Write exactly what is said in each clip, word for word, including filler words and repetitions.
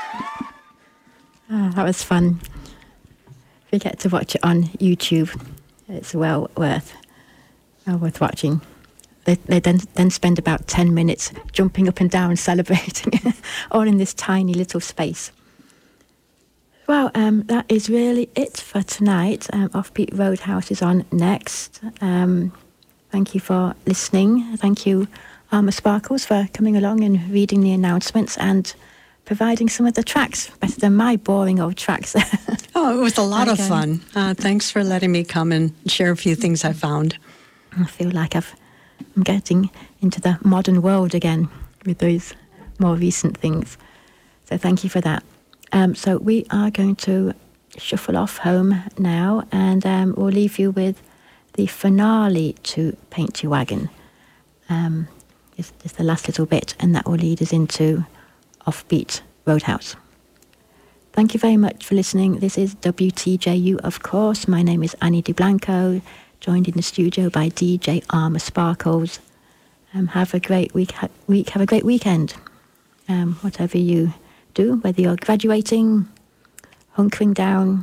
Oh, that was fun. If you get to watch it on YouTube, it's well worth well worth watching. They, they then then spend about ten minutes jumping up and down, celebrating, all in this tiny little space. Well, um, that is really it for tonight. Um, Offbeat Roadhouse is on next. Um, thank you for listening. Thank you, Armour Sparkles, for coming along and reading the announcements and providing some of the tracks, better than my boring old tracks. Oh, it was a lot okay. of fun. Uh, thanks for letting me come and share a few things I found. I feel like I've, I'm getting into the modern world again with those more recent things. So thank you for that. Um, so we are going to shuffle off home now, and um, we'll leave you with the finale to Paint Your Wagon. Um, it's, it's the last little bit, and that will lead us into Offbeat Roadhouse. Thank you very much for listening. This is W T J U, of course. My name is Annie DeBlanco, joined in the studio by D J Armour Sparkles. Um, have a great week, ha- week. Have a great weekend. Um, whatever you do, whether you're graduating, hunkering down,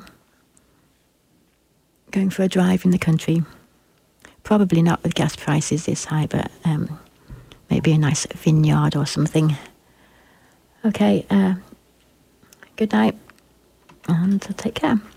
going for a drive in the country. Probably not with gas prices this high, but um, maybe a nice vineyard or something. Okay, uh, good night, and take care.